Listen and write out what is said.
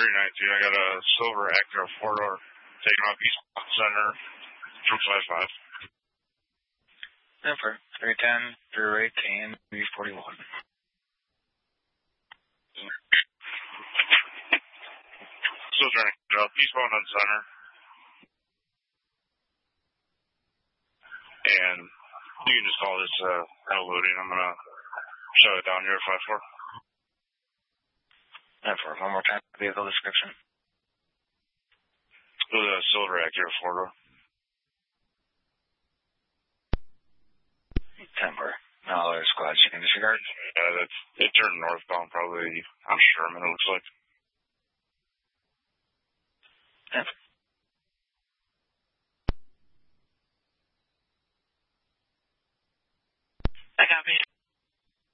319. I got a silver Acura 4-door taking off East Center from 55. Number 310 through 18, B41. Still trying to get up. Eastbound on Center. And you can just call this no loading. I'm going to shut it down here at 54. 4. One more time. Vehicle description. It was a silver Acura 4-door. 10. Now there's squad chicken disregard. Yeah, it turned northbound probably on Sherman, it looks like. 10. I copy.